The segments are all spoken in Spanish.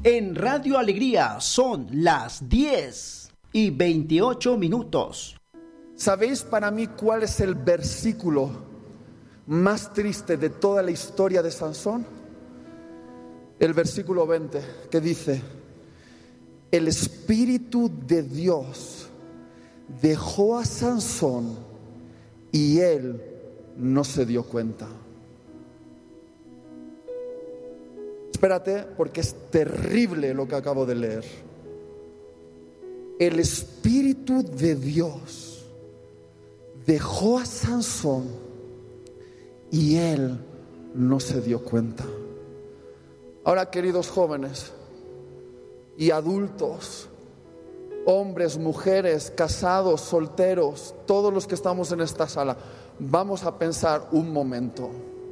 En Radio Alegría son las 10:28. ¿Sabéis para mí cuál es el versículo más triste de toda la historia de Sansón? El versículo 20, que dice: el Espíritu de Dios dejó a Sansón y él no se dio cuenta. Espérate, porque es terrible lo que acabo de leer. El Espíritu de Dios dejó a Sansón y él no se dio cuenta. Ahora, queridos jóvenes y adultos, hombres, mujeres, casados, solteros, todos los que estamos en esta sala, vamos a pensar un momento.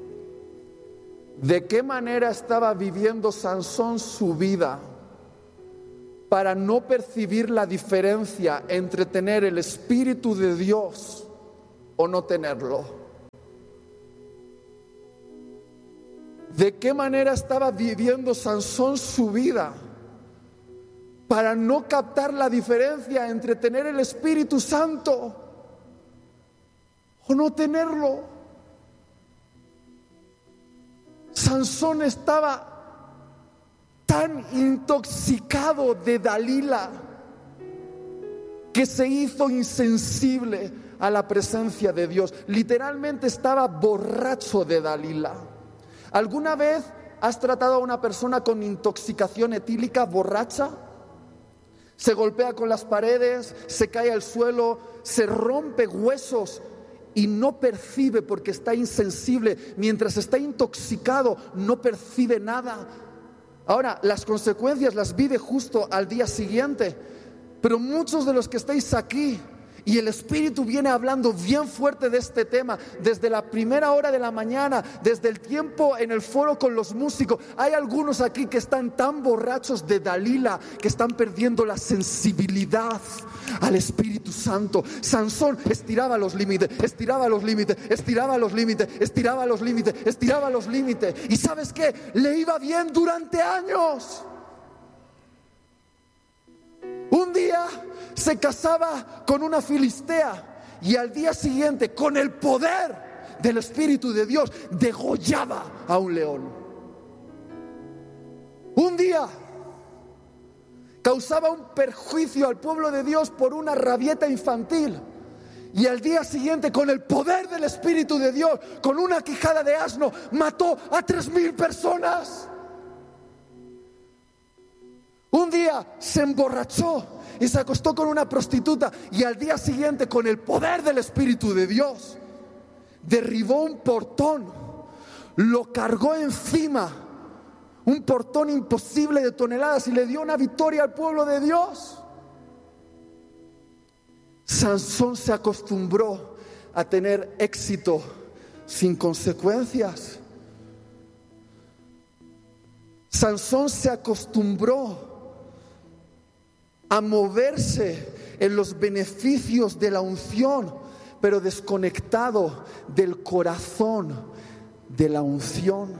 ¿De qué manera estaba viviendo Sansón su vida para no percibir la diferencia entre tener el Espíritu de Dios o no tenerlo? ¿De qué manera estaba viviendo Sansón su vida para no captar la diferencia entre tener el Espíritu Santo o no tenerlo? Sansón estaba tan intoxicado de Dalila que se hizo insensible a la presencia de Dios. Literalmente estaba borracho de Dalila. ¿Alguna vez has tratado a una persona con intoxicación etílica borracha? Se golpea con las paredes, se cae al suelo, se rompe huesos y no percibe porque está insensible. Mientras está intoxicado, no percibe nada. Ahora, las consecuencias las vive justo al día siguiente. Pero muchos de los que estáis aquí, y el Espíritu viene hablando bien fuerte de este tema desde la primera hora de la mañana, desde el tiempo en el foro con los músicos. Hay algunos aquí que están tan borrachos de Dalila que están perdiendo la sensibilidad al Espíritu Santo. Sansón estiraba los límites, estiraba los límites, estiraba los límites, estiraba los límites, estiraba los límites. ¿Y sabes qué? Le iba bien durante años. Un día se casaba con una filistea y al día siguiente, con el poder del Espíritu de Dios, degollaba a un león. Un día causaba un perjuicio al pueblo de Dios por una rabieta infantil y al día siguiente, con el poder del Espíritu de Dios, con una quijada de asno, mató a 3,000 personas. Un día se emborrachó y se acostó con una prostituta y al día siguiente, con el poder del Espíritu de Dios, derribó un portón, lo cargó encima, un portón imposible de toneladas, y le dio una victoria al pueblo de Dios. Sansón se acostumbró a tener éxito sin consecuencias. Sansón se acostumbró a moverse en los beneficios de la unción, pero desconectado del corazón de la unción.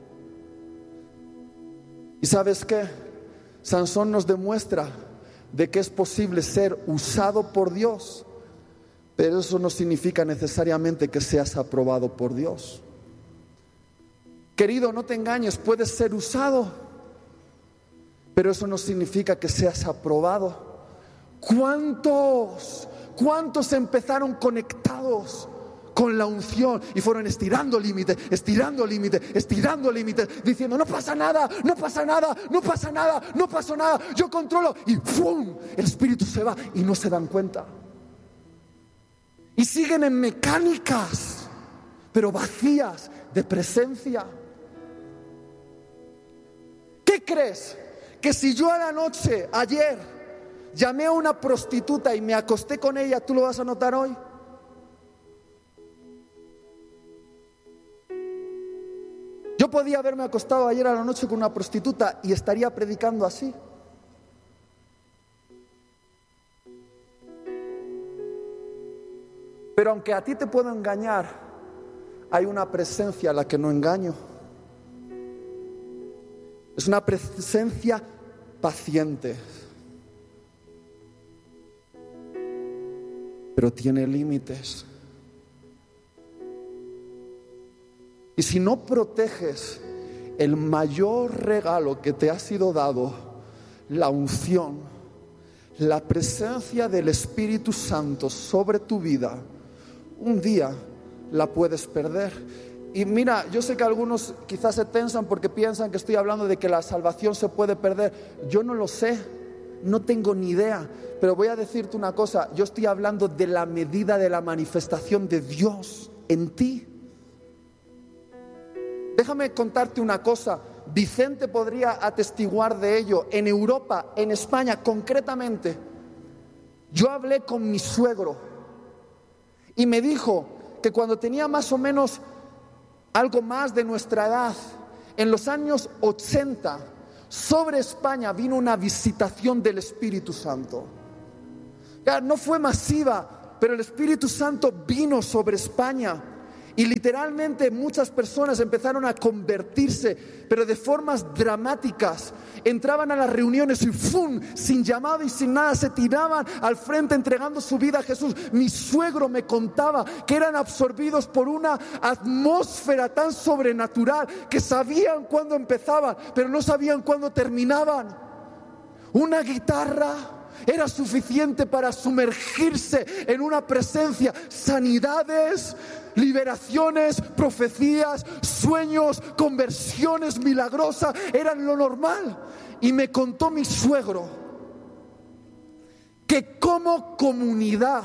¿Y sabes qué? Sansón nos demuestra de que es posible ser usado por Dios, pero eso no significa necesariamente que seas aprobado por Dios. Querido, no te engañes, puedes ser usado, pero eso no significa que seas aprobado. ¿Cuántos empezaron conectados con la unción y fueron estirando límites, estirando límites, estirando límites, diciendo: no pasa nada, no pasa nada, no pasa nada, no pasa nada, yo controlo, y ¡pum!, el Espíritu se va y no se dan cuenta? Y siguen en mecánicas, pero vacías de presencia. ¿Qué crees? Que si yo a la noche, ayer, llamé a una prostituta y me acosté con ella, ¿tú lo vas a notar hoy? Yo podía haberme acostado ayer a la noche con una prostituta y estaría predicando así. Pero aunque a ti te puedo engañar, hay una presencia a la que no engaño. Es una presencia paciente, pero tiene límites. Y si no proteges el mayor regalo que te ha sido dado, la unción, la presencia del Espíritu Santo sobre tu vida, un día la puedes perder. Y mira, yo sé que algunos quizás se tensan porque piensan que estoy hablando de que la salvación se puede perder. Yo no lo sé, no tengo ni idea, pero voy a decirte una cosa, yo estoy hablando de la medida de la manifestación de Dios en ti. Déjame contarte una cosa, Vicente podría atestiguar de ello. En Europa, en España concretamente, yo hablé con mi suegro y me dijo que cuando tenía más o menos algo más de nuestra edad, en los años 80, sobre España vino una visitación del Espíritu Santo. Ya, no fue masiva, pero el Espíritu Santo vino sobre España. Y literalmente muchas personas empezaron a convertirse, pero de formas dramáticas. Entraban a las reuniones y ¡fum!, sin llamado y sin nada, se tiraban al frente entregando su vida a Jesús. Mi suegro me contaba que eran absorbidos por una atmósfera tan sobrenatural que sabían cuándo empezaban, pero no sabían cuándo terminaban. Una guitarra era suficiente para sumergirse en una presencia. Sanidades, liberaciones, profecías, sueños, conversiones milagrosas eran lo normal. Y me contó mi suegro que como comunidad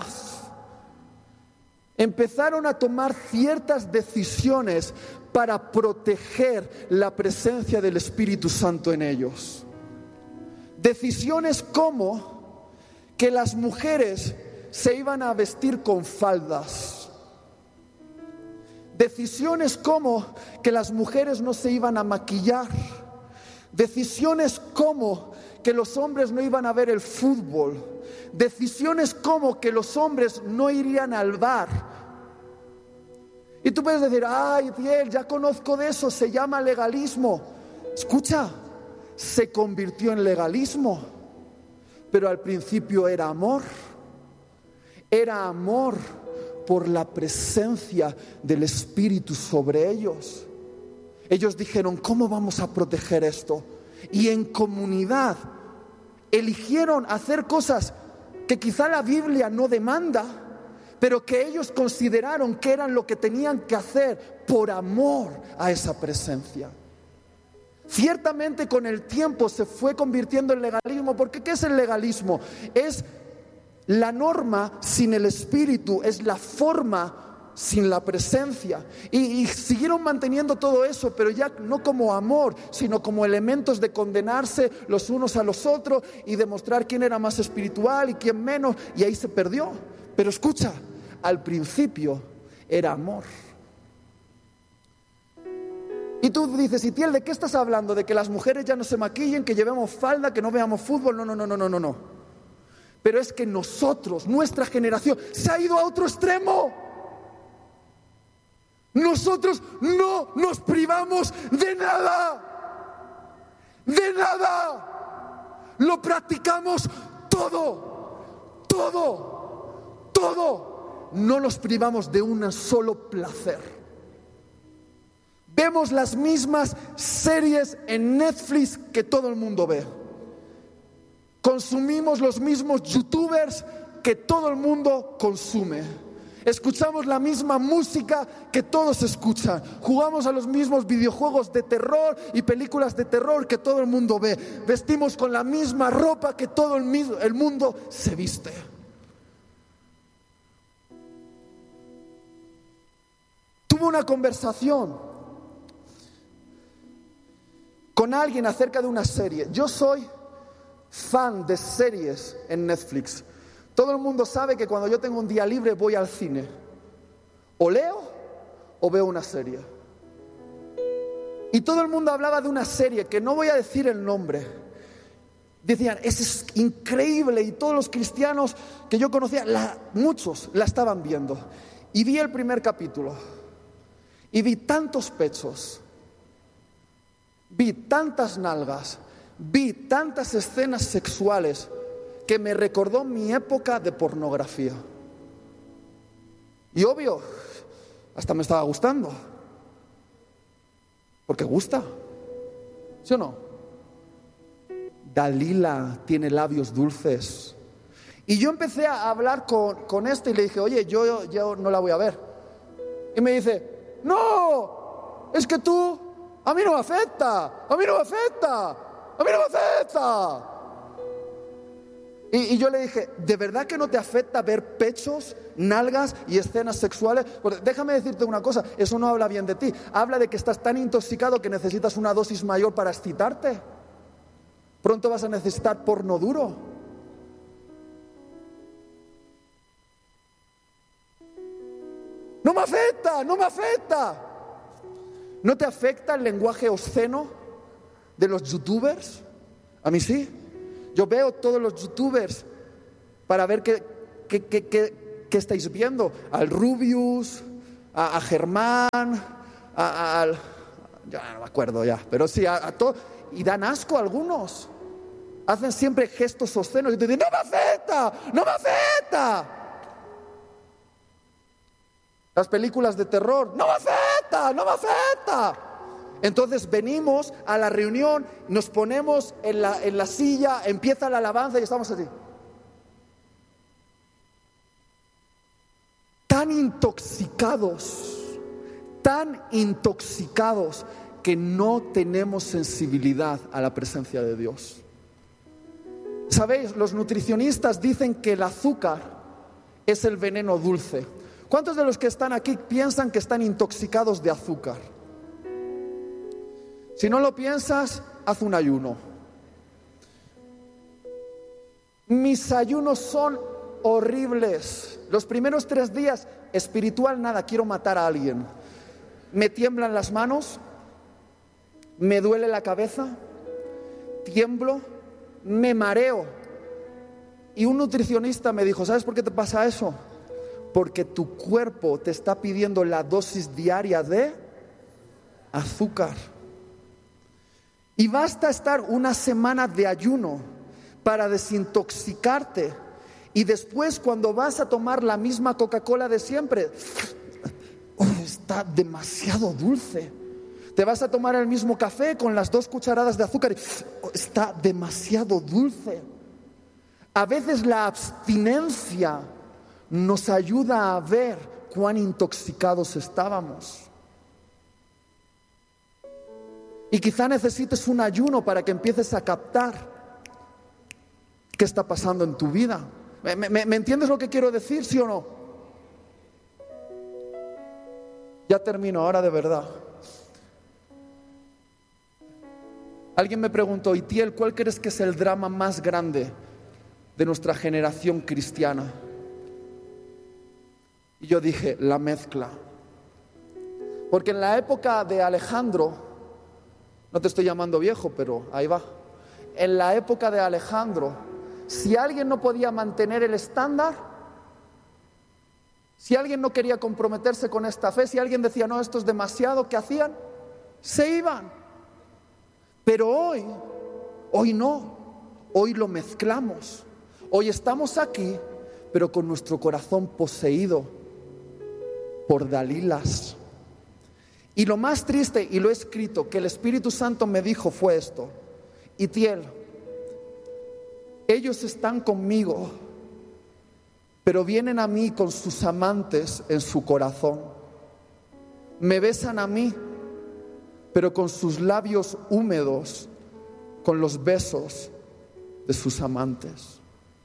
empezaron a tomar ciertas decisiones para proteger la presencia del Espíritu Santo en ellos. Decisiones como que las mujeres se iban a vestir con faldas. Decisiones como que las mujeres no se iban a maquillar. Decisiones como que los hombres no iban a ver el fútbol. Decisiones como que los hombres no irían al bar. Y tú puedes decir, ay, Diel, ya conozco de eso, se llama legalismo. Escucha, se convirtió en legalismo, pero al principio era amor. Era amor por la presencia del Espíritu sobre ellos. Ellos dijeron, ¿cómo vamos a proteger esto? Y en comunidad eligieron hacer cosas que quizá la Biblia no demanda, pero que ellos consideraron que eran lo que tenían que hacer por amor a esa presencia. Ciertamente con el tiempo se fue convirtiendo en legalismo, porque ¿qué es el legalismo? Es la norma sin el Espíritu, es la forma sin la presencia. Y siguieron manteniendo todo eso, pero ya no como amor, sino como elementos de condenarse los unos a los otros y demostrar quién era más espiritual y quién menos, y ahí se perdió. Pero escucha, al principio era amor. Y tú dices, Itiel, ¿de qué estás hablando? ¿De que las mujeres ya no se maquillen, que llevemos falda, que no veamos fútbol? No. Pero es que nosotros, nuestra generación, se ha ido a otro extremo. Nosotros no nos privamos de nada. De nada. Lo practicamos todo. No nos privamos de un solo placer. Vemos las mismas series en Netflix que todo el mundo ve. Consumimos los mismos youtubers que todo el mundo consume. Escuchamos la misma música que todos escuchan. Jugamos a los mismos videojuegos de terror y películas de terror que todo el mundo ve. Vestimos con la misma ropa que todo el mundo se viste. Tuve una conversación con alguien acerca de una serie. Yo soy fan de series en Netflix. Todo el mundo sabe que cuando yo tengo un día libre voy al cine. O leo o veo una serie. Y todo el mundo hablaba de una serie que no voy a decir el nombre. Decían, es increíble, y todos los cristianos que yo conocía, muchos la estaban viendo. Y vi el primer capítulo y vi tantos pechos, vi tantas nalgas, vi tantas escenas sexuales que me recordó mi época de pornografía. Y obvio, hasta me estaba gustando. Porque gusta, ¿sí o no? Dalila tiene labios dulces. Y yo empecé a hablar con esto y le dije, oye, yo no la voy a ver. Y me dice, no, es que tú, a mí no me afecta, a mí no me afecta, a mí no me afecta. Y yo le dije, ¿de verdad que no te afecta ver pechos, nalgas y escenas sexuales? Porque déjame decirte una cosa, eso no habla bien de ti. Habla de que estás tan intoxicado que necesitas una dosis mayor para excitarte. Pronto vas a necesitar porno duro. No me afecta, no me afecta. ¿No te afecta el lenguaje obsceno de los youtubers? A mí sí. Yo veo todos los youtubers para ver qué estáis viendo. Al Rubius, a Germán, ya no me acuerdo ya, pero sí, a todos. Y dan asco a algunos. Hacen siempre gestos obscenos y te dicen, ¡no me afecta! ¡No me afecta! Las películas de terror, ¡no me afecta! ¡No me afecta! Entonces venimos a la reunión, nos ponemos en la silla, empieza la alabanza y estamos así. Tan intoxicados que no tenemos sensibilidad a la presencia de Dios. ¿Sabéis? Los nutricionistas dicen que el azúcar es el veneno dulce. ¿Cuántos de los que están aquí piensan que están intoxicados de azúcar? Si no lo piensas, haz un ayuno. Mis ayunos son horribles. Los primeros 3 días, espiritual nada, quiero matar a alguien. Me tiemblan las manos, me duele la cabeza, tiemblo, me mareo. Y un nutricionista me dijo, ¿sabes por qué te pasa eso? Porque tu cuerpo te está pidiendo la dosis diaria de azúcar. Y basta estar una semana de ayuno para desintoxicarte. Y después cuando vas a tomar la misma Coca-Cola de siempre, está demasiado dulce. Te vas a tomar el mismo café con las 2 cucharadas de azúcar, está demasiado dulce. A veces la abstinencia nos ayuda a ver cuán intoxicados estábamos. Y quizá necesites un ayuno para que empieces a captar qué está pasando en tu vida. ¿Me entiendes lo que quiero decir, sí o no? Ya termino, ahora de verdad. Alguien me preguntó, Itiel, ¿cuál crees que es el drama más grande de nuestra generación cristiana? Y yo dije, la mezcla. Porque en la época de Alejandro, no te estoy llamando viejo, pero ahí va. En la época de Alejandro, si alguien no podía mantener el estándar, si alguien no quería comprometerse con esta fe, si alguien decía, no, esto es demasiado, ¿qué hacían? Se iban. Pero hoy no, hoy lo mezclamos. Hoy estamos aquí, pero con nuestro corazón poseído por Dalilas. Y lo más triste, y lo he escrito, que el Espíritu Santo me dijo fue esto: Itiel, ellos están conmigo, pero vienen a mí con sus amantes en su corazón. Me besan a mí, pero con sus labios húmedos, con los besos de sus amantes.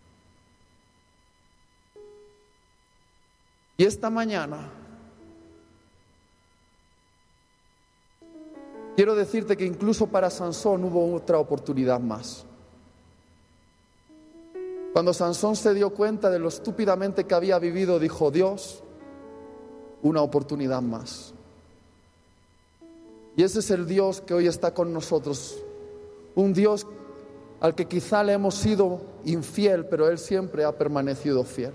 Y esta mañana quiero decirte que incluso para Sansón hubo otra oportunidad más. Cuando Sansón se dio cuenta de lo estúpidamente que había vivido, dijo, Dios, una oportunidad más. Y ese es el Dios que hoy está con nosotros. Un Dios al que quizá le hemos sido infiel, pero Él siempre ha permanecido fiel.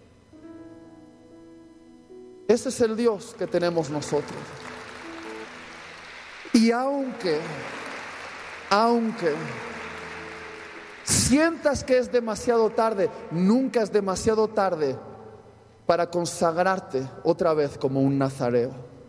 Ese es el Dios que tenemos nosotros. Y aunque sientas que es demasiado tarde, nunca es demasiado tarde para consagrarte otra vez como un nazareo.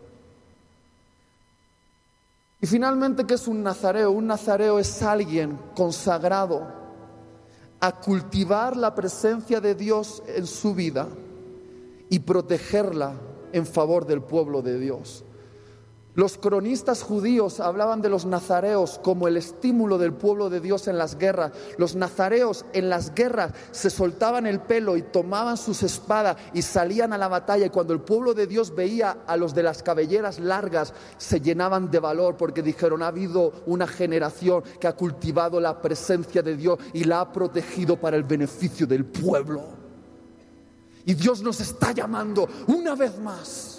Y finalmente, ¿qué es un nazareo? Un nazareo es alguien consagrado a cultivar la presencia de Dios en su vida y protegerla en favor del pueblo de Dios. Los cronistas judíos hablaban de los nazareos como el estímulo del pueblo de Dios en las guerras. Los nazareos en las guerras se soltaban el pelo y tomaban sus espadas y salían a la batalla. Y cuando el pueblo de Dios veía a los de las cabelleras largas, se llenaban de valor porque dijeron: ha habido una generación que ha cultivado la presencia de Dios y la ha protegido para el beneficio del pueblo. Y Dios nos está llamando una vez más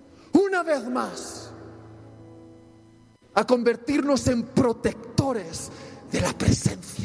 a convertirnos en protectores de la presencia.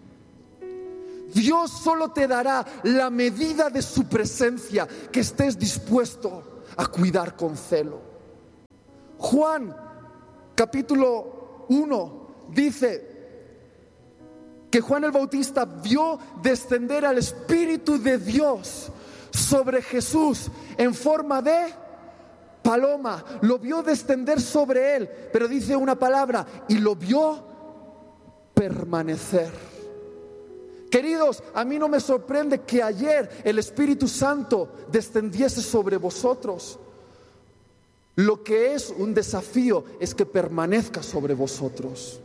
Dios solo te dará la medida de su presencia que estés dispuesto a cuidar con celo. Juan capítulo 1 dice que Juan el Bautista vio descender al Espíritu de Dios sobre Jesús en forma de paloma. Lo vio descender sobre él, pero dice una palabra: y lo vio permanecer. Queridos, a mí no me sorprende que ayer el Espíritu Santo descendiese sobre vosotros. Lo que es un desafío es que permanezca sobre vosotros.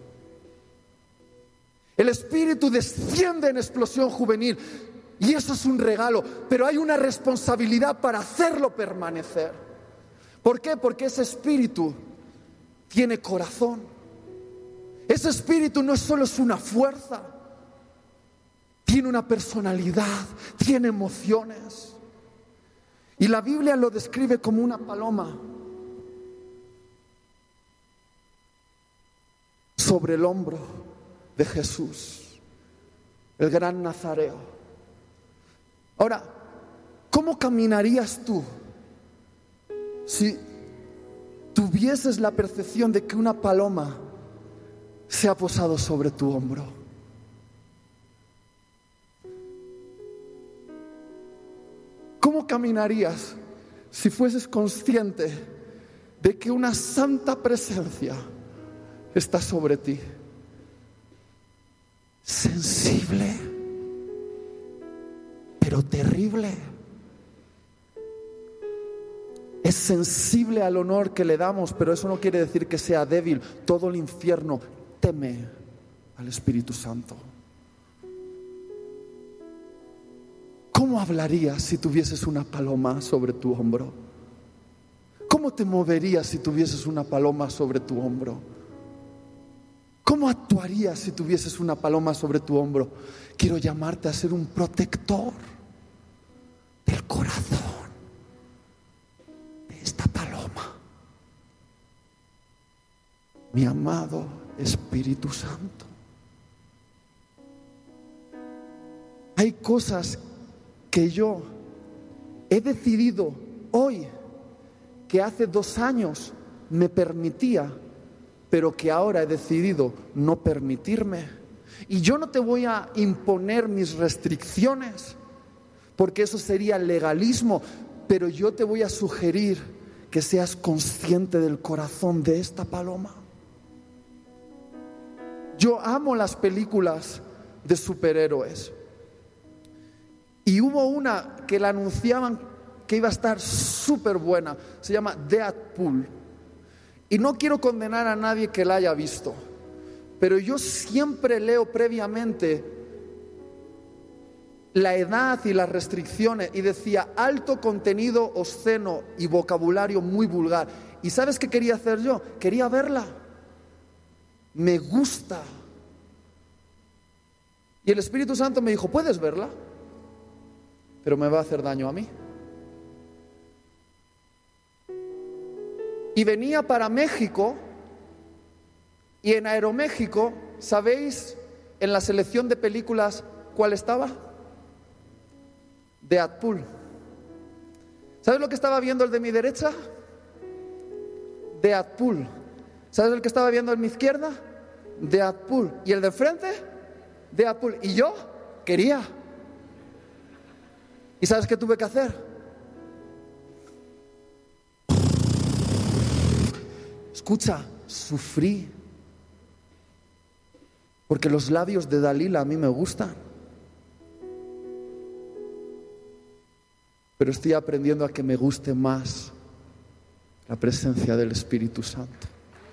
El Espíritu desciende en explosión juvenil y eso es un regalo, pero hay una responsabilidad para hacerlo permanecer. ¿Por qué? Porque ese espíritu tiene corazón. Ese espíritu no solo es una fuerza, tiene una personalidad, tiene emociones. Y la Biblia lo describe como una paloma sobre el hombro de Jesús, el gran nazareo. Ahora, ¿cómo caminarías tú si tuvieses la percepción de que una paloma se ha posado sobre tu hombro? ¿Cómo caminarías si fueses consciente de que una santa presencia está sobre ti? Sensible, pero terrible. Es sensible al honor que le damos, pero eso no quiere decir que sea débil. Todo el infierno teme al Espíritu Santo. ¿Cómo hablarías si tuvieses una paloma sobre tu hombro? ¿Cómo te moverías si tuvieses una paloma sobre tu hombro? ¿Cómo actuarías si tuvieses una paloma sobre tu hombro? Quiero llamarte a ser un protector del corazón de esta paloma, mi amado Espíritu Santo. Hay cosas que yo he decidido hoy que hace 2 años me permitía, pero que ahora he decidido no permitirme. Y yo no te voy a imponer mis restricciones, porque eso sería legalismo, pero yo te voy a sugerir que seas consciente del corazón de esta paloma. Yo amo las películas de superhéroes. Y hubo una que la anunciaban que iba a estar súper buena. Se llama Deadpool. Y no quiero condenar a nadie que la haya visto, pero yo siempre leo previamente la edad y las restricciones, y decía alto contenido obsceno y vocabulario muy vulgar. ¿Y sabes qué quería hacer yo? Quería verla. Me gusta. Y el Espíritu Santo me dijo: puedes verla, pero me va a hacer daño a mí. Y venía para México, y en Aeroméxico, ¿sabéis en la selección de películas cuál estaba? Deadpool. ¿Sabes lo que estaba viendo el de mi derecha? Deadpool. ¿Sabes el que estaba viendo el de mi izquierda? Deadpool. ¿Y el de enfrente? de Apple. Y yo quería. ¿Y sabes qué tuve que hacer? Escucha, sufrí. Porque los labios de Dalila a mí me gustan. Pero estoy aprendiendo a que me guste más la presencia del Espíritu Santo.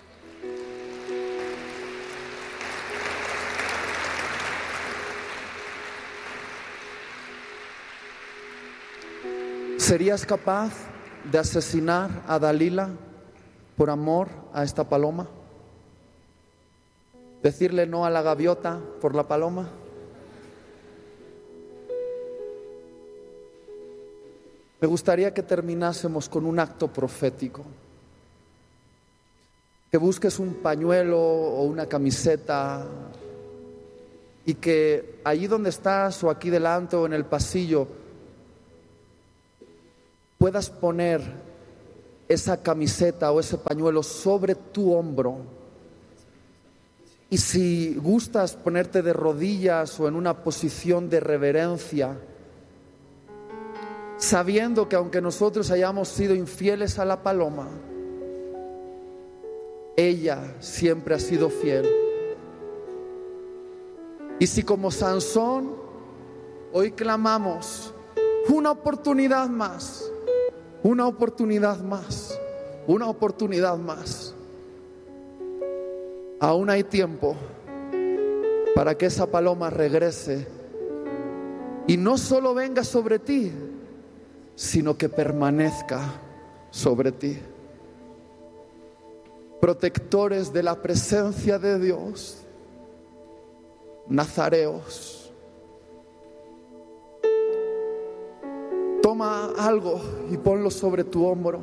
¿Serías capaz de asesinar a Dalila por amor a esta paloma? ¿Decirle no a la gaviota por la paloma? Me gustaría que terminásemos con un acto profético. Que busques un pañuelo o una camiseta y que allí donde estás o aquí delante o en el pasillo puedas poner esa camiseta o ese pañuelo sobre tu hombro. Y si gustas ponerte de rodillas o en una posición de reverencia, sabiendo que aunque nosotros hayamos sido infieles a la paloma, ella siempre ha sido fiel. Y si como Sansón hoy clamamos una oportunidad más, una oportunidad más, una oportunidad más, aún hay tiempo para que esa paloma regrese y no solo venga sobre ti, sino que permanezca sobre ti. Protectores de la presencia de Dios, nazareos, toma algo y ponlo sobre tu hombro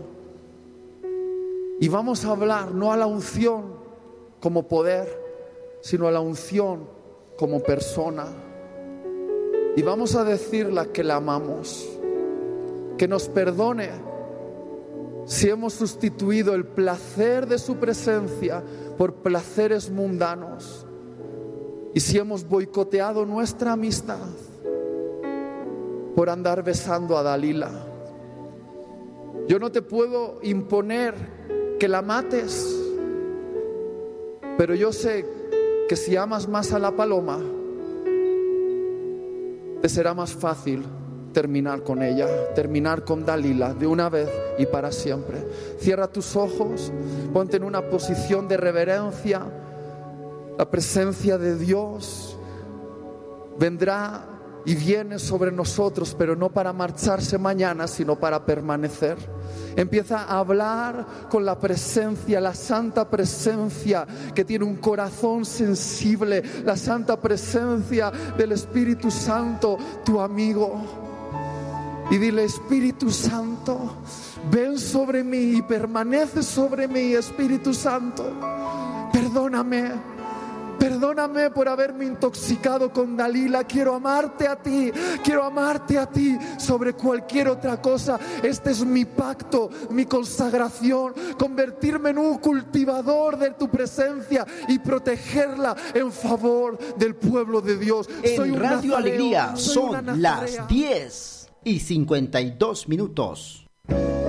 y vamos a hablar no a la unción como poder, sino a la unción como persona. Y vamos a decirle que la amamos, que nos perdone si hemos sustituido el placer de su presencia por placeres mundanos y si hemos boicoteado nuestra amistad por andar besando a Dalila. Yo no te puedo imponer que la mates, pero yo sé que si amas más a la paloma, te será más fácil terminar con ella, terminar con Dalila de una vez y para siempre. Cierra tus ojos, ponte en una posición de reverencia. La presencia de Dios vendrá y viene sobre nosotros, pero no para marcharse mañana, sino para permanecer. Empieza a hablar con la presencia, la santa presencia que tiene un corazón sensible, la santa presencia del Espíritu Santo, tu amigo. Y dile: Espíritu Santo, ven sobre mí y permanece sobre mí, Espíritu Santo. Perdóname. Perdóname por haberme intoxicado con Dalila. Quiero amarte a ti sobre cualquier otra cosa. Este es mi pacto, mi consagración, convertirme en un cultivador de tu presencia y protegerla en favor del pueblo de Dios. En Radio Alegría son las 10:52.